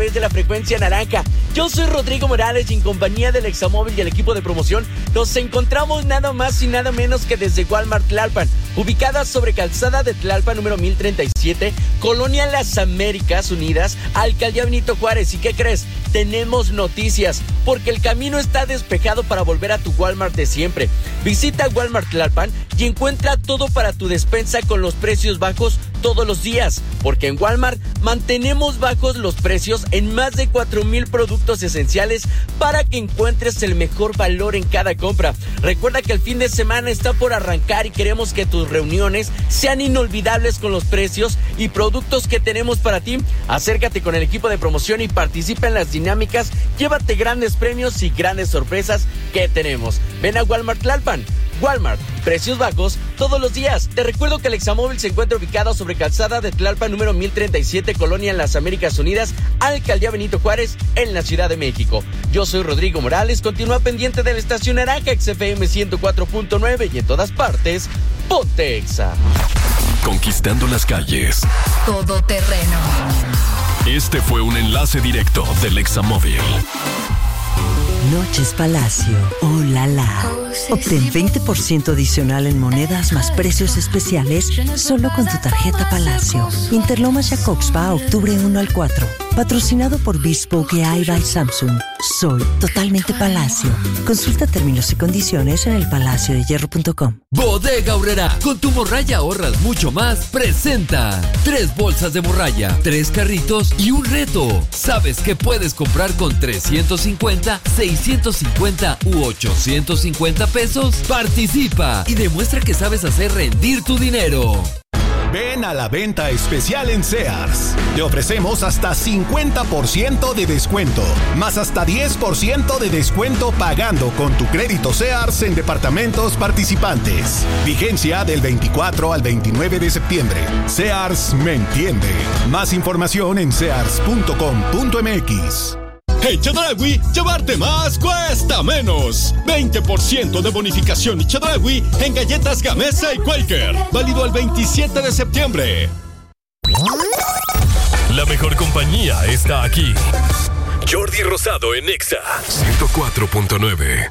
través de la frecuencia naranja. Yo soy Rodrigo Morales y en compañía del Examóvil y el equipo de promoción nos encontramos nada más y nada menos que desde Walmart Tlalpan, ubicada sobre Calzada de Tlalpan número 1037, Colonia Las Américas Unidas, Alcaldía Benito Juárez. ¿Y qué crees? Tenemos noticias, porque el camino está despejado para volver a tu Walmart de siempre. Visita Walmart Tlalpan y encuentra todo para tu despensa con los precios bajos todos los días, porque en Walmart mantenemos bajos los precios en más de 4,000 productos esenciales para que encuentres el mejor valor en cada compra. Recuerda que el fin de semana está por arrancar y queremos que tus reuniones sean inolvidables con los precios y productos que tenemos para ti. Acércate con el equipo de promoción y participa en las dinámicas. Llévate grandes premios y grandes sorpresas que tenemos. Ven a Walmart Tlalpan. Walmart, precios bajos todos los días. Te recuerdo que el Examóvil se encuentra ubicado sobre Calzada de Tlalpan número 1037, Colonia Las Américas Unidas, Alcaldía Benito Juárez, en la Ciudad de México. Yo soy Rodrigo Morales. Continúa pendiente de la estación naranja XFM 104.9 y en todas partes, ponte Exa. Conquistando las calles. Todo terreno. Este fue un enlace directo del Examóvil. Noches Palacio. Oh la la. Obtén 20% adicional en monedas más precios especiales solo con tu tarjeta Palacio. Interlomas Jacobspa, octubre 1 al 4. Patrocinado por Bespoke AI by Samsung. Soy totalmente Palacio. Consulta términos y condiciones en elpalaciodehierro.com. Bodega Aurrerá, con tu morralla ahorras mucho más, presenta 3 bolsas de morralla, 3 carritos y un reto. ¿Sabes qué puedes comprar con 350, 650 u 850 pesos? Participa y demuestra que sabes hacer rendir tu dinero. Ven a la venta especial en Sears. Te ofrecemos hasta 50% de descuento, más hasta 10% de descuento pagando con tu crédito Sears en departamentos participantes. Vigencia del 24 al 29 de septiembre. Sears me entiende. Más información en sears.com.mx. En Chedraui, llevarte más cuesta menos. 20% de bonificación y Chedraui en galletas Gamesa y Quaker. Válido el 27 de septiembre. La mejor compañía está aquí. Jordi Rosado en Exa 104.9.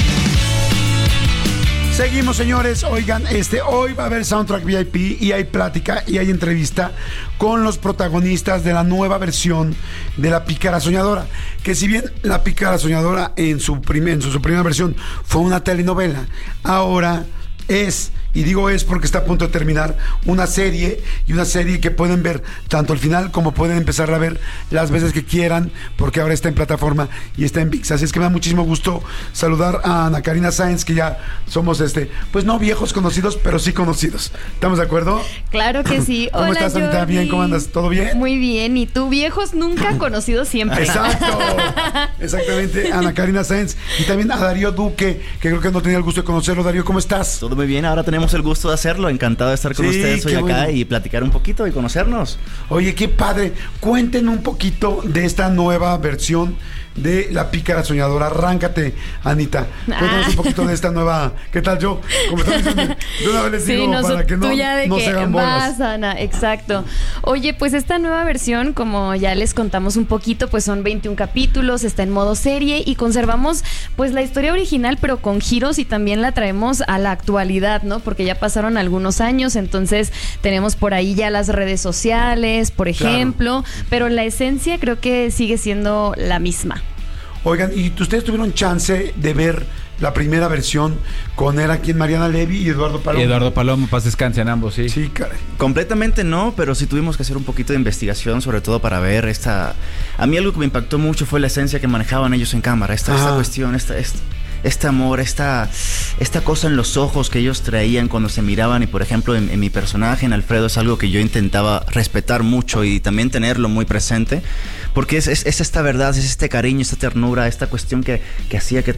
Seguimos, señores. Oigan, hoy va a haber Soundtrack VIP y hay plática y hay entrevista con los protagonistas de la nueva versión de La Pícara Soñadora. Que si bien La Pícara Soñadora en su primera versión fue una telenovela, ahora es, y digo es porque está a punto de terminar, una serie que pueden ver tanto al final como pueden empezarla a ver las veces que quieran, porque ahora está en plataforma y está en ViX. Así es que me da muchísimo gusto saludar a Ana Karina Sáenz, que ya somos pues no viejos conocidos, pero sí conocidos. ¿Estamos de acuerdo? Claro que sí. ¿Cómo Hola, estás, Anita? Jordi. Bien, ¿cómo andas? ¿Todo bien? Muy bien. ¿Y tú, viejos nunca conocidos siempre? Exacto. Exactamente. Ana Karina Sáenz. Y también a Darío Duque, que creo que no tenía el gusto de conocerlo. Darío, ¿cómo estás? Todo muy bien, ahora tenemos el gusto de hacerlo. Encantado de estar con ustedes hoy acá, bueno, y platicar un poquito y conocernos. Oye, qué padre. Cuenten un poquito de esta nueva versión de La Pícara Soñadora. Arráncate, Anita. Cuéntanos un poquito de esta nueva. ¿Qué tal yo? Como están diciendo, de una vez les digo, para que no se hagan bolas. Vas, Ana, exacto. Oye, pues esta nueva versión, como ya les contamos un poquito, pues son 21 capítulos, está en modo serie y conservamos pues la historia original, pero con giros, y también la traemos a la actualidad, ¿no? Porque ya pasaron algunos años, entonces tenemos por ahí ya las redes sociales, por ejemplo, claro, pero la esencia creo que sigue siendo la misma. Oigan, ¿y ustedes tuvieron chance de ver la primera versión con Mariana Levy y Eduardo Palomo? Eduardo Palomo, paz descansen ambos, sí. Sí, caray. Completamente no, pero sí tuvimos que hacer un poquito de investigación, sobre todo para ver A mí algo que me impactó mucho fue la esencia que manejaban ellos en cámara, esta cuestión, este amor, esta cosa en los ojos que ellos traían cuando se miraban. Y por ejemplo en mi personaje, en Alfredo, es algo que yo intentaba respetar mucho y también tenerlo muy presente, porque es esta verdad, es este cariño, esta ternura, esta cuestión que hacía que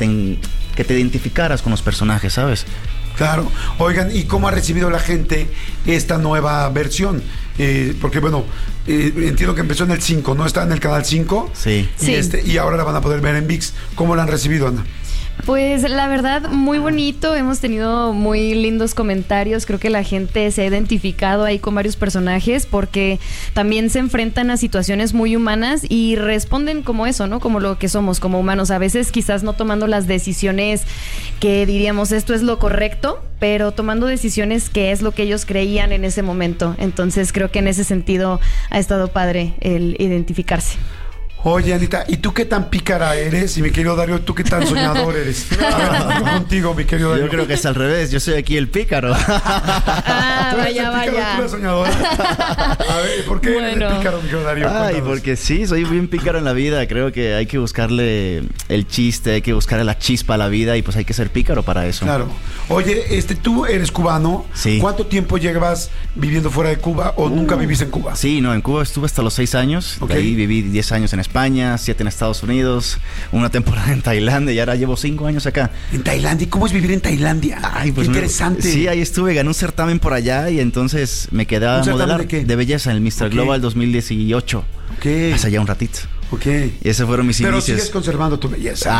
te identificaras con los personajes, ¿sabes? Claro. Oigan, ¿y cómo ha recibido la gente esta nueva versión? Porque bueno, entiendo que empezó en el 5, ¿no? Está en el canal 5. Sí. Y ahora la van a poder ver en ViX. ¿Cómo la han recibido, Ana? Pues la verdad, muy bonito. Hemos tenido muy lindos comentarios. Creo que la gente se ha identificado ahí con varios personajes porque también se enfrentan a situaciones muy humanas y responden como eso, ¿no? Como lo que somos, como humanos. A veces quizás no tomando las decisiones que diríamos esto es lo correcto, pero tomando decisiones que es lo que ellos creían en ese momento. Entonces creo que en ese sentido ha estado padre el identificarse. Oye, Anita, ¿y tú qué tan pícara eres? Y mi querido Darío, ¿tú qué tan soñador eres? Contigo, mi querido Darío. Yo creo que es al revés, yo soy aquí el pícaro. Vaya. ¿Tú eres soñadora? A ver, ¿por qué eres pícaro, mi querido Darío? Ay, Cuéntanos. porque sí, soy bien pícaro en la vida. Creo que hay que buscarle el chiste, hay que buscarle la chispa a la vida y pues hay que ser pícaro para eso. Claro. Oye, tú eres cubano. Sí. ¿Cuánto tiempo llevas viviendo fuera de Cuba o nunca viviste en Cuba? Sí, no, en Cuba estuve hasta los 6 años. Ok. De ahí viví 10 años en España, 7 en Estados Unidos, una temporada en Tailandia y ahora llevo 5 años acá. ¿En Tailandia? ¿Y cómo es vivir en Tailandia? Ay, pues qué interesante. Sí, ahí estuve, gané un certamen por allá y entonces me quedé a modelar de qué? de belleza en el Mr. Ok. Global 2018. Ok. Hace ya un ratito. Ok. Y esos fueron mis Pero inicios. sigues conservando tu belleza.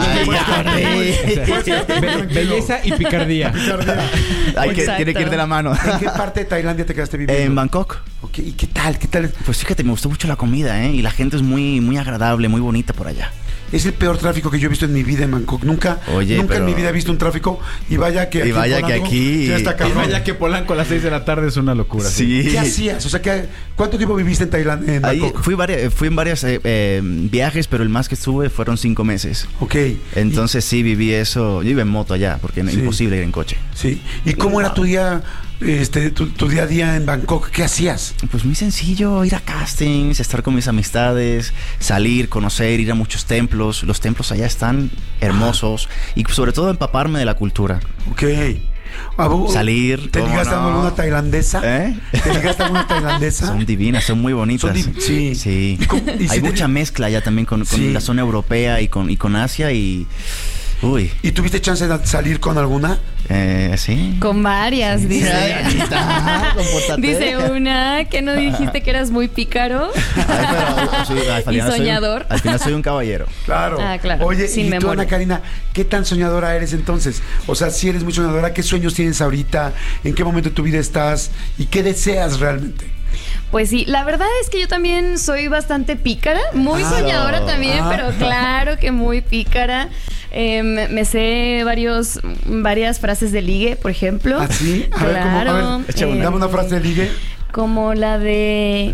Belleza y picardía. Tiene que ir de la mano. ¿En qué parte de Tailandia te quedaste viviendo? En Bangkok. Ok, ¿y qué tal? Pues fíjate, me gustó mucho la comida, ¿eh? Y la gente es muy, muy agradable, muy bonita por allá. Es el peor tráfico que yo he visto en mi vida en Bangkok. Nunca en mi vida he visto un tráfico. Y vaya que aquí. Ya está Y cabrón. vaya que Polanco a las 6 de la tarde es una locura. Sí. ¿Qué hacías? O sea, ¿cuánto tiempo viviste en Tailandia? En Ahí Bangkok? fui en varios viajes, pero el más que estuve fueron 5 meses. Ok. Entonces sí viví eso. Yo iba en moto allá, porque es imposible ir en coche. Sí. ¿Y cómo era tu día, tu día a día en Bangkok? ¿Qué hacías? Pues muy sencillo, ir a castings, estar con mis amistades, salir, conocer, ir a muchos templos. Los templos allá están hermosos y sobre todo empaparme de la cultura. Ok. Salir. ¿Te ligaste a alguna tailandesa? ¿Te ligaste a alguna tailandesa? Son divinas, son muy bonitas. Sí. Hay mucha mezcla allá también con la zona europea y con Asia y... Uy. ¿Y tuviste chance de salir con alguna? Sí. Con varias, dice. Compórtate. Dice una que no dijiste que eras muy pícaro y soñador. Al final soy un caballero. Claro. Claro. Oye, sin y tú, memoria. Ana Karina, ¿qué tan soñadora eres entonces? O sea, si eres muy soñadora, ¿qué sueños tienes ahorita? ¿En qué momento de tu vida estás? ¿Y qué deseas realmente? Pues sí, la verdad es que yo también soy bastante pícara, muy soñadora también, pero claro que muy pícara. Me sé varias frases de ligue, por ejemplo. ¿Ah, sí? A Claro. ver, dame una frase de ligue. Como la de...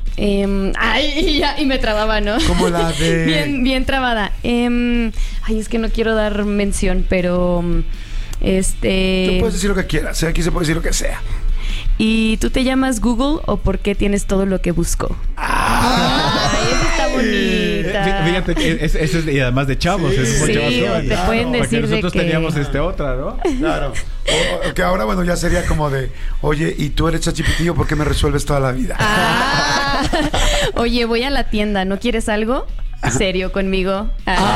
y me trababa, ¿no? Como la de... bien trabada. Es que no quiero dar mención, pero... Tú puedes decir lo que quieras, aquí se puede decir lo que sea. ¿Y tú te llamas Google o por qué tienes todo lo que busco? Esa está bonita. Fíjate que eso es, y además de chavos. Es Sí, o te pueden decir porque nosotros de que... teníamos otra, ¿no? Claro. O que ahora, bueno, ya sería como de, oye, ¿y tú eres ChatGPT o por qué me resuelves toda la vida? Oye, voy a la tienda, ¿no quieres algo? ¿Serio conmigo?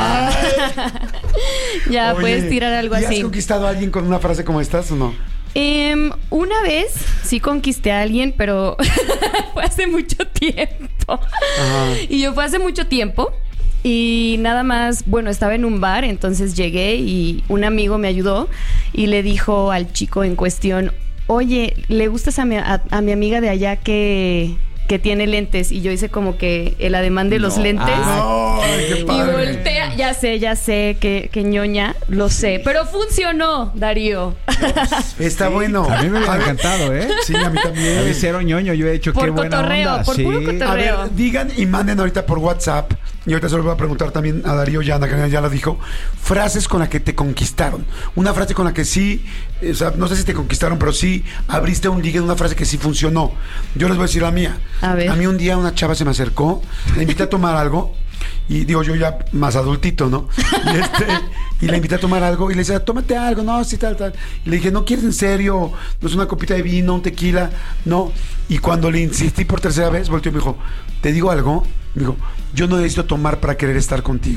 Ya, Oye, puedes tirar algo ¿y así. has conquistado a alguien con una frase como estas o no? Una vez sí conquisté a alguien, pero fue hace mucho tiempo. Y yo fue hace mucho tiempo y nada más, bueno, estaba en un bar, entonces llegué y un amigo me ayudó y le dijo al chico en cuestión, oye, ¿le gustas a mi amiga de allá que tiene lentes? Y yo hice como que el ademán de los lentes. ¡Qué Y padre! voltea, ya sé que ñoña, lo sé, pero funcionó, Darío. Está bueno. A mí me hubiera encantado, ¿eh? Sí, a mí también. A mí cero ñoño, yo he hecho Por qué buena cotorreo, onda. por puro cotorreo. A ver, digan y manden ahorita por WhatsApp, y ahorita se lo voy a preguntar también a Darío y a Ana Karina, ya lo dijo, frases con las que te conquistaron. Una frase con la que sí, o sea, no sé si te conquistaron, pero sí abriste un ligue, una frase que sí funcionó. Yo les voy a decir la mía. A ver. A mí un día una chava se me acercó, la invité a tomar algo, y digo yo ya más adultito, ¿no? Y la invité a tomar algo y le decía, tómate algo, no, sí, tal. Y le dije, ¿no quieres en serio? ¿No es una copita de vino, un tequila? No. Y cuando le insistí por tercera vez, volteó y me dijo, ¿te digo algo? Me dijo, yo no necesito tomar para querer estar contigo.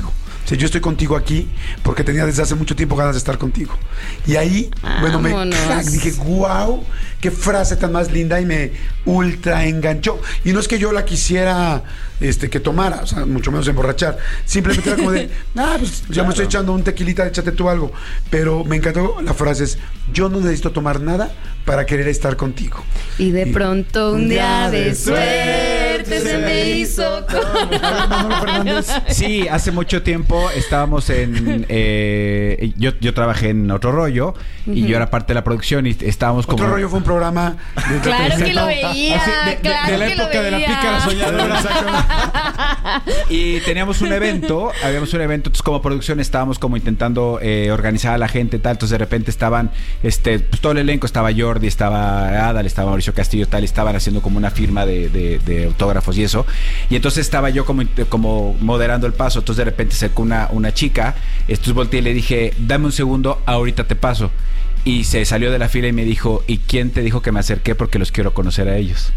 O sea, yo estoy contigo aquí porque tenía desde hace mucho tiempo ganas de estar contigo. Y ahí, bueno, dije, wow, qué frase tan más linda, y me ultra enganchó. Y no es que yo la quisiera que tomara, o sea, mucho menos emborrachar. Simplemente era como de, pues ya me estoy echando un tequilita, échate tú algo. Pero me encantó la frase, es, yo no necesito tomar nada para querer estar contigo. Y de pronto un día de suerte se me hizo con... Sí, hace mucho tiempo estábamos en... yo trabajé en Otro Rollo y yo era parte de la producción y estábamos como... Otro Rollo fue un programa... Claro que lo veía, de la época de la pícara soñadora. Y teníamos un evento, entonces como producción estábamos como intentando organizar a la gente, tal, entonces de repente estaban, pues todo el elenco, estaba Jordi, estaba Adal, estaba Mauricio Castillo, tal, y estaban haciendo como una firma de autógrafos y eso, y entonces estaba yo como moderando el paso, entonces de repente se acercó una chica, entonces volteé y le dije, dame un segundo, ahorita te paso. Y se salió de la fila y me dijo, ¿y quién te dijo que me acerqué? Porque los quiero conocer a ellos.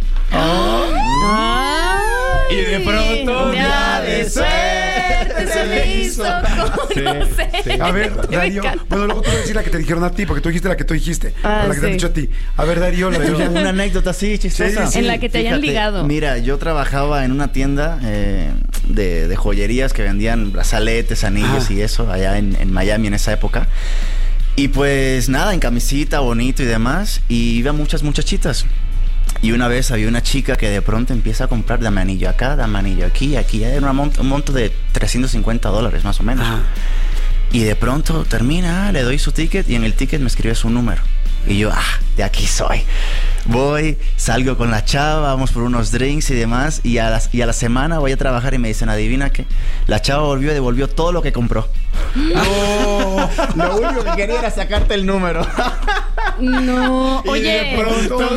Y de pronto un día de suerte se me hizo conocer. Sí. A ver, Darío, bueno, luego tú vas a decir la que te dijeron a ti, porque tú dijiste la que tú dijiste, la que te han dicho a ti. A ver, Darío, la tuya. Una anécdota así, chistosa. Sí. En la que te hayan ligado. Mira, yo trabajaba en una tienda de joyerías que vendían brazaletes, anillos y eso, allá en Miami en esa época. Y pues nada, en camisita, bonito y demás, y iba muchas muchachitas. Y una vez había una chica que de pronto empieza a comprar, dame anillo acá, dame anillo aquí, era un monto de $350 más o menos. Y de pronto termina, le doy su ticket y en el ticket me escribe su número. Y yo, de aquí soy. Voy, salgo con la chava, vamos por unos drinks y demás, y a la semana voy a trabajar y me dicen, adivina qué, la chava volvió y devolvió todo lo que compró. Lo único que quería era sacarte el número. No, y oye, de pronto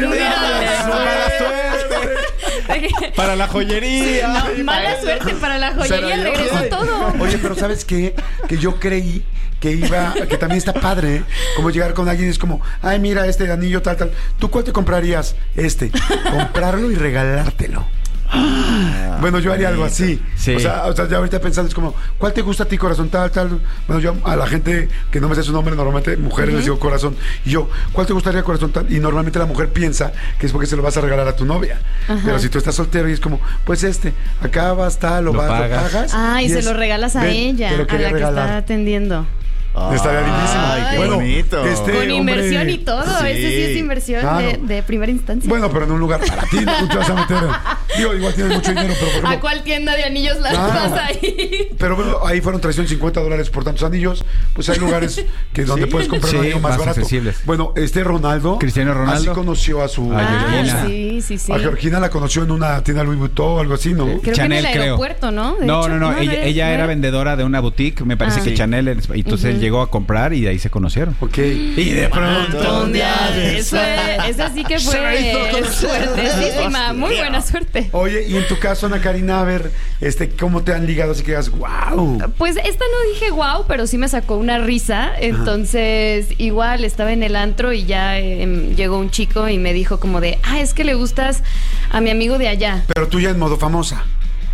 para la joyería. Sí, mala suerte para la joyería, regresó todo. Oye, pero ¿sabes qué? Que yo creí que también está padre, ¿eh? Como llegar con alguien y es como, ay, mira, este anillo tal. ¿Tú cuál te comprarías? Comprarlo y regalártelo. Bueno, yo haría algo así. Sí. O sea, ya ahorita pensando es como, ¿cuál te gusta a ti, corazón? Tal. Bueno, yo a la gente que no me sé su nombre, normalmente mujeres les digo corazón. Y yo, ¿cuál te gustaría, corazón? Tal. Y normalmente la mujer piensa que es porque se lo vas a regalar a tu novia. Pero si tú estás soltero y es como, pues acá vas, tal, lo pagas. Y se lo regalas a ella, a la que está atendiendo. Estaría lindísimo. Ay, qué bonito. Con inversión y todo. Sí. Ese sí es inversión de primera instancia. Bueno, pero en un lugar para ti, no te vas a meter. Digo, igual tienes mucho dinero, pero por ejemplo, ¿a cuál tienda de anillos las vas ahí? Pero bueno, ahí fueron $350 por tantos anillos. Pues hay lugares donde puedes comprar un anillo más barato. Accesibles. Bueno, Cristiano Ronaldo, así conoció a Georgina. Sí. A Georgina la conoció en una tienda Louis Vuitton o algo así, ¿no? Creo Chanel, que en el aeropuerto, ¿no? No. Ella era vendedora de una boutique. Me parece que Chanel. Entonces él llegó a comprar y de ahí se conocieron. Y de pronto un día de suerte. Esa sí que fue suertesísima. Muy buena suerte. Oye, y en tu caso, Ana Karina, a ver, ¿cómo te han ligado? Así que digas, wow. Pues esta no dije wow, pero sí me sacó una risa. Entonces, igual estaba en el antro y ya llegó un chico y me dijo como de, es que le gustas a mi amigo de allá. Pero tú ya en modo famosa.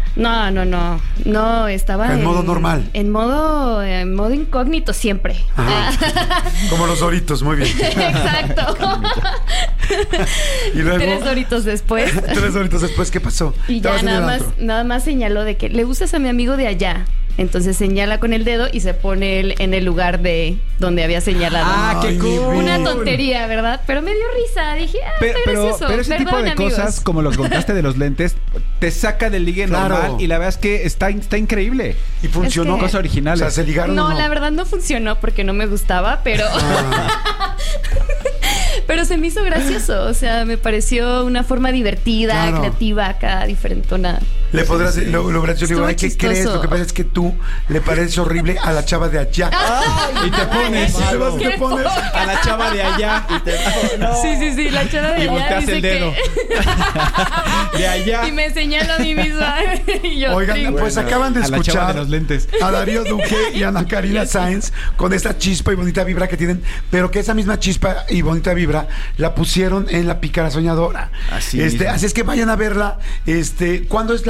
No, estaba en modo normal. En modo incógnito siempre. Como los Doritos, muy bien. Exacto. Y luego 3 Doritos después. 3 Doritos después, ¿qué pasó? Y ya nada más señaló de que le gustas a mi amigo de allá. Entonces señala con el dedo y se pone él en el lugar de donde había señalado. ¡Qué cool! Una tontería, ¿verdad? Pero me dio risa. Dije, está gracioso. Pero ese tipo de amigos. cosas, como lo que contaste de los lentes, te saca del ligue normal y la verdad es que está increíble. Y funcionó. Cosas originales. O sea, se ligaron. No, la verdad no funcionó porque no me gustaba, pero... Pero se me hizo gracioso, o sea, me pareció una forma divertida, creativa, acá, diferentona. Le podrás, lo hubieras dicho, digo, ¿qué crees? Lo que pasa es que tú le pareces horrible a la chava de allá. Y te pones, te pones a la chava de allá. Sí, la chava de allá. Y volteas el dedo. De allá. Y me señala a mí misma. Y yo, oigan, pues acaban de escuchar de los lentes. A Darío Duque y a Ana Karina Sáenz con esta chispa y bonita vibra que tienen, pero que esa misma chispa y bonita vibra la pusieron en La Pícara Soñadora. Así es que vayan a verla. ¿Cuándo es la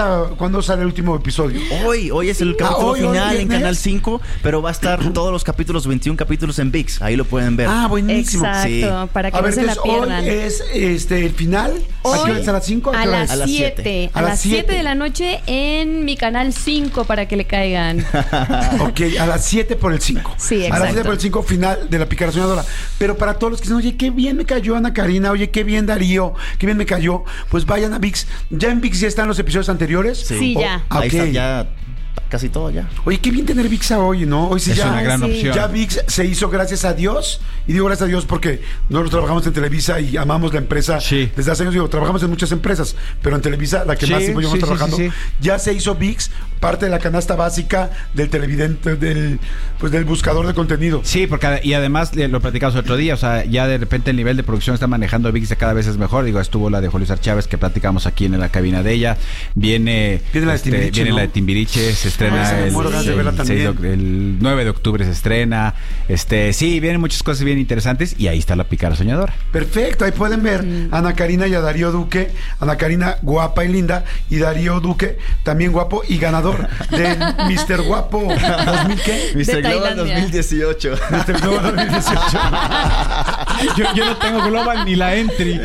¿cuándo sale el último episodio? Hoy es el capítulo final en Canal 5, pero va a estar todos los capítulos, 21 capítulos en ViX. Ahí lo pueden ver. Buenísimo. Exacto, para que no se la pierdan. Hoy es el final. Hoy, ¿a qué hora es? ¿A las 5? A las 7. A las 7 de la noche en mi Canal 5 para que le caigan. Ok, a las 7 por el 5. Sí, exacto. A las 7 por el 5, final de La Pícara Soñadora. Pero para todos los que dicen, oye, qué bien me cayó Ana Karina, oye, qué bien Darío, qué bien me cayó, pues vayan a ViX. ¿Ya en ViX ya están los episodios anteriores? Sí, ya. Ahí está ya casi todo ya. Oye, qué bien tener ViX hoy, ¿no? Hoy sí es ya, una gran opción. Ya ViX se hizo, gracias a Dios. Y digo gracias a Dios porque nosotros trabajamos en Televisa y amamos la empresa. Sí. Desde hace años, digo, trabajamos en muchas empresas, pero en Televisa, la que más tiempo llevamos trabajando, ya se hizo ViX, parte de la canasta básica del televidente, del buscador de contenido. Sí, porque y además lo platicamos otro día, o sea, ya de repente el nivel de producción está manejando ViX cada vez es mejor. Digo, estuvo la de Julio César Chávez que platicamos aquí en la cabina de ella. Viene la de Timbiriche, viene ¿no? la de Timbiriche, se estrena el 9 de octubre se estrena. Sí, vienen muchas cosas bien interesantes y ahí está La Pícara Soñadora. Perfecto, ahí pueden ver a Ana Karina y a Darío Duque. Ana Karina guapa y linda y Darío Duque también guapo y ganador del Mr. Guapo 2000 ¿qué? Mr. Global 2018. Mr. Global 2018. yo no tengo Global ni la Entry.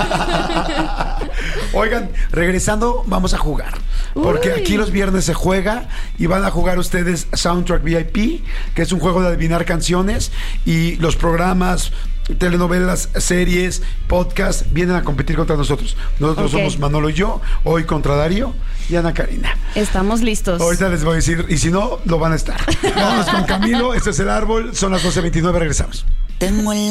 Oigan, regresando, vamos a jugar. Porque aquí los viernes se juega y van a jugar ustedes Soundtrack VIP, que es un juego de adivinar canciones, y los programas, telenovelas, series, podcast vienen a competir contra nosotros. Nosotros somos Manolo y yo, hoy contra Darío y Ana Karina. Estamos listos. Ahorita les voy a decir, y si no, lo van a estar. Vámonos con Camilo, este es El Árbol, son las 12:29, regresamos. Tengo el